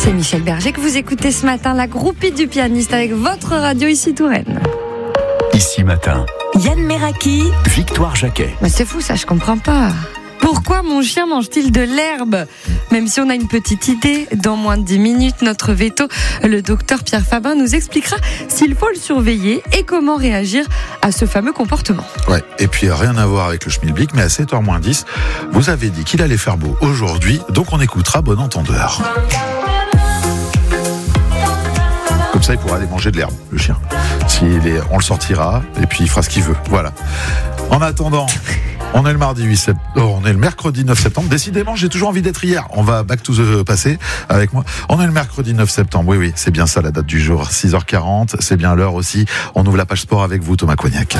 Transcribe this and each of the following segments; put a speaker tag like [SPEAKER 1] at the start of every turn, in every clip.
[SPEAKER 1] C'est Michel Berger que vous écoutez ce matin, la groupie du pianiste avec votre radio ici Touraine.
[SPEAKER 2] Ici Matin,
[SPEAKER 3] Yann Meraki,
[SPEAKER 2] Victoire Jacquet.
[SPEAKER 1] Mais c'est fou ça, je comprends pas. Pourquoi mon chien mange-t-il de l'herbe ? Même si on a une petite idée, dans moins de 10 minutes, notre veto, le docteur Pierre Fabin nous expliquera s'il faut le surveiller et comment réagir à ce fameux comportement.
[SPEAKER 4] Ouais, et puis rien à voir avec le schmilblick, mais à 7h-10, vous avez dit qu'il allait faire beau aujourd'hui, donc on écoutera bon entendeur. Comme ça, il pourra aller manger de l'herbe, le chien. On le sortira, et puis il fera ce qu'il veut. Voilà. En attendant, on est le on est le mercredi 9 septembre. Décidément, j'ai toujours envie d'être hier. On va back to the passé avec moi. On est le mercredi 9 septembre. Oui, c'est bien ça la date du jour. 6h40, c'est bien l'heure aussi. On ouvre la page sport avec vous, Thomas Cognac.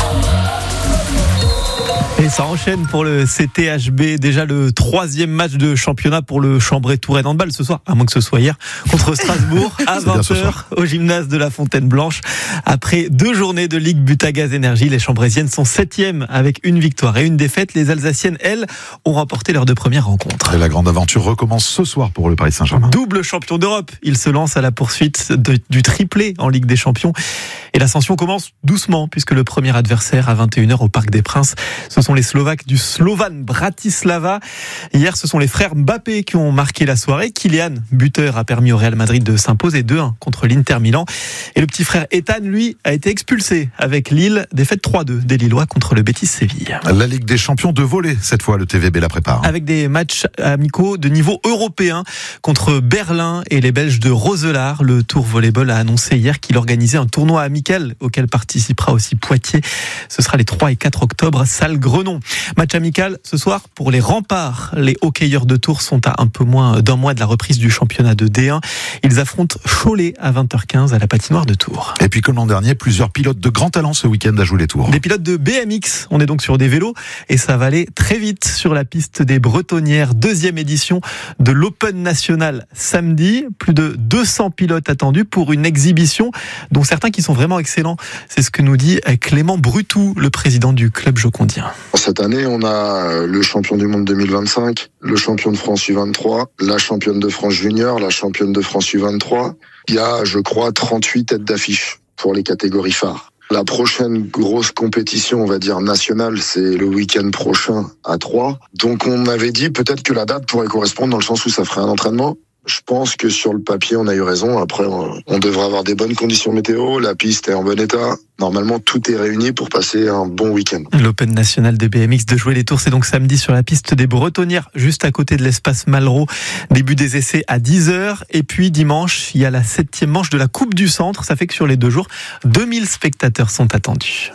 [SPEAKER 5] Et ça enchaîne pour le CTHB, déjà le 3e match de championnat pour le Chambray Touraine handball ce soir, à moins que ce soit hier, contre Strasbourg à 20h au gymnase de la Fontaine Blanche. Après 2 journées de Ligue Butagaz Énergie, les Chambraisiennes sont 7e avec une victoire et une défaite. Les Alsaciennes, elles, ont remporté leurs 2 premières rencontres.
[SPEAKER 4] Et la grande aventure recommence ce soir pour le Paris Saint-Germain.
[SPEAKER 5] Double champion d'Europe, il se lance à la poursuite du triplé en Ligue des Champions. Et l'ascension commence doucement, puisque le premier adversaire à 21h au Parc des Princes, ce sont les Slovaques du Slovan Bratislava. Hier, ce sont les frères Mbappé qui ont marqué la soirée. Kylian, buteur, a permis au Real Madrid de s'imposer 2-1 contre l'Inter Milan. Et le petit frère Ethan, lui, a été expulsé avec Lille. Défaite 3-2 des Lillois contre le Betis Séville.
[SPEAKER 4] La Ligue des Champions de volley, cette fois, le TVB la prépare.
[SPEAKER 5] Avec des matchs amicaux de niveau européen contre Berlin et les Belges de Roeselare. Le Tour Volleyball a annoncé hier qu'il organisait un tournoi amical auquel participera aussi Poitiers. Ce sera les 3 et 4 octobre, salle Grenon. Match amical ce soir pour les Remparts. Les hockeyeurs de Tours sont à un peu moins d'1 mois de la reprise du championnat de D1. Ils affrontent Cholet à 20h15 à la patinoire de Tours.
[SPEAKER 4] Et puis comme l'an dernier, plusieurs pilotes de grand talent ce week-end à jouer les Tours.
[SPEAKER 5] Des pilotes de BMX. On est donc sur des vélos et ça va aller très vite sur la piste des Bretonnières. 2e édition de l'Open National samedi. Plus de 200 pilotes attendus pour une exhibition dont certains qui sont vraiment excellents. C'est ce que nous dit Clément Brutou, le président du club jocondien.
[SPEAKER 6] Cette année, on a le champion du monde 2025, le champion de France U23, la championne de France junior, la championne de France U23. Il y a, je crois, 38 têtes d'affiche pour les catégories phares. La prochaine grosse compétition, on va dire nationale, c'est le week-end prochain à Troyes. Donc on avait dit peut-être que la date pourrait correspondre dans le sens où ça ferait un entraînement. Je pense que sur le papier, on a eu raison. Après, on devrait avoir des bonnes conditions météo. La piste est en bon état. Normalement, tout est réuni pour passer un bon week-end.
[SPEAKER 5] L'Open National de BMX de Jouer les Tours, c'est donc samedi sur la piste des Bretonnières, juste à côté de l'espace Malraux. Début des essais à 10h. Et puis dimanche, il y a la 7e manche de la Coupe du Centre. Ça fait que sur les 2 jours, 2000 spectateurs sont attendus.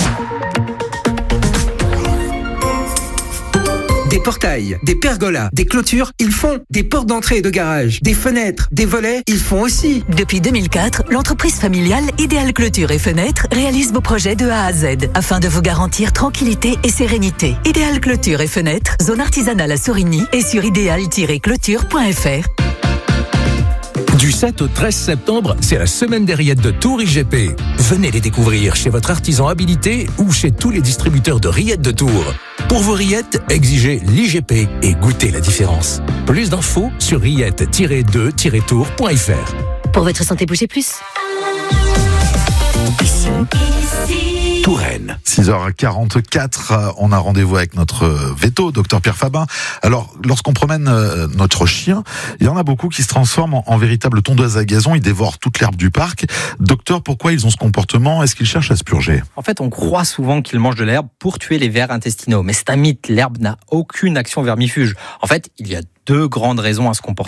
[SPEAKER 7] Des portails, des pergolas, des clôtures, ils font. Des portes d'entrée et de garage, des fenêtres, des volets, ils font aussi.
[SPEAKER 3] Depuis 2004, l'entreprise familiale Idéal Clôture et Fenêtres réalise vos projets de A à Z afin de vous garantir tranquillité et sérénité. Idéal Clôture et Fenêtres, zone artisanale à Sorigny et sur idéal-clôture.fr.
[SPEAKER 8] Du 7 au 13 septembre, c'est la semaine des rillettes de Tours IGP. Venez les découvrir chez votre artisan habilité ou chez tous les distributeurs de rillettes de Tours. Pour vos rillettes, exigez l'IGP et goûtez la différence. Plus d'infos sur rillettes-2-tours.fr.
[SPEAKER 3] Pour votre santé, bougez plus.
[SPEAKER 4] Touraine. 6h44, on a rendez-vous avec notre veto, docteur Pierre Fabin. Alors, lorsqu'on promène notre chien, il y en a beaucoup qui se transforment en véritables tondeuses à gazon, ils dévorent toute l'herbe du parc. Docteur, pourquoi ils ont ce comportement ? Est-ce qu'ils cherchent à se purger ?
[SPEAKER 9] En fait, on croit souvent qu'ils mangent de l'herbe pour tuer les vers intestinaux, mais c'est un mythe, l'herbe n'a aucune action vermifuge. En fait, il y a 2 grandes raisons à ce comportement.